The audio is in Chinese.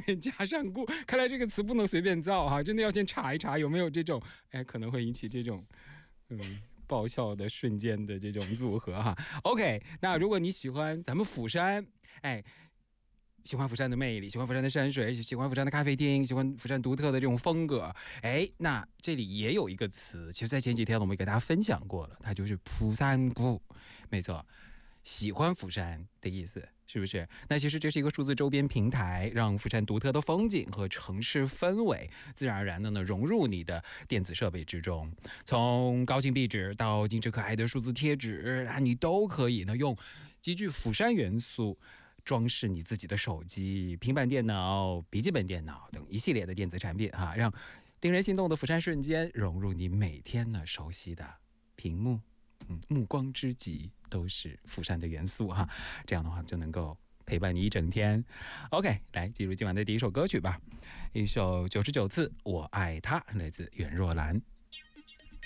面加上故，看来这个词不能随便造哈，真的要先查一查有没有这种，可能会引起这种，爆笑的瞬间的这种组合哈。OK， 那如果你喜欢咱们釜山，喜欢釜山的魅力，喜欢釜山的山水，喜欢釜山的咖啡厅，喜欢釜山独特的这种风格，那这里也有一个词，其实在前几天我们给大家分享过了，它就是釜山구，没错，喜欢釜山的意思。是不是？那其实这是一个数字周边平台，让釜山独特的风景和城市氛围自然而然的呢融入你的电子设备之中。从高清壁纸到精致可爱的数字贴纸，你都可以呢用极具釜山元素装饰你自己的手机、平板电脑、笔记本电脑等一系列的电子产品哈，让令人心动的釜山瞬间融入你每天呢熟悉的屏幕。目光之极都是釜山的元素哈，这样的话就能够陪伴你一整天。OK， 来进入今晚的第一首歌曲吧，一首99次我爱他，来自袁若兰。